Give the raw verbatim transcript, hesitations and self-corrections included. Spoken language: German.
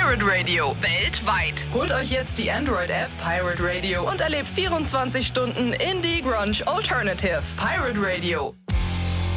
Pirate Radio weltweit. Holt euch jetzt die Android-App Pirate Radio und erlebt vierundzwanzig Stunden Indie Grunge Alternative. Pirate Radio.